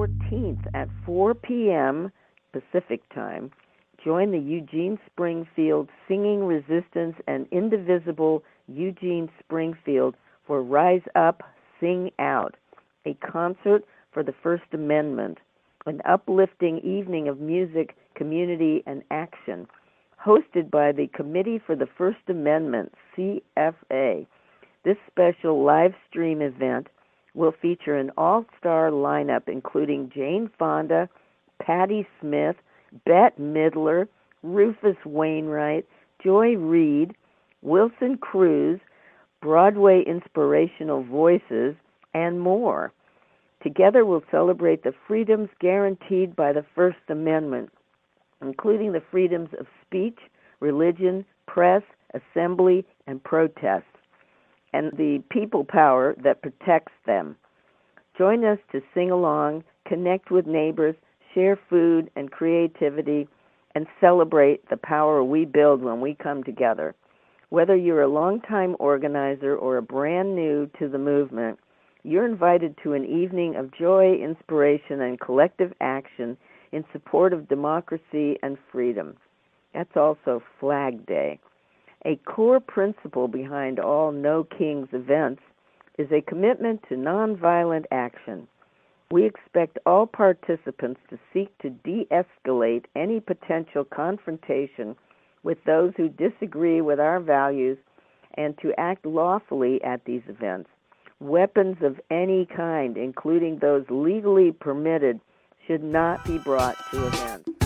14th at 4 p.m. Pacific Time. Join the Eugene Springfield Singing Resistance and Indivisible Eugene Springfield for Rise Up, Sing Out, a concert for the First Amendment, an uplifting evening of music, community, and action, hosted by the Committee for the First Amendment, CFA. This special live stream event will feature an all-star lineup including Jane Fonda, Patti Smith, Bette Midler, Rufus Wainwright, Joy Reid, Wilson Cruz, Broadway inspirational voices, and more. Together we'll celebrate the freedoms guaranteed by the First Amendment, including the freedoms of speech, religion, press, assembly, and protest, and the people power that protects them. Join us to sing along, connect with neighbors, share food and creativity, and celebrate the power we build when we come together. Whether you're a longtime organizer or a brand new to the movement, you're invited to an evening of joy, inspiration, and collective action in support of democracy and freedom. That's also Flag Day. A core principle behind all No Kings events is a commitment to nonviolent action. We expect all participants to seek to de-escalate any potential confrontation with those who disagree with our values and to act lawfully at these events. Weapons of any kind, including those legally permitted, should not be brought to events.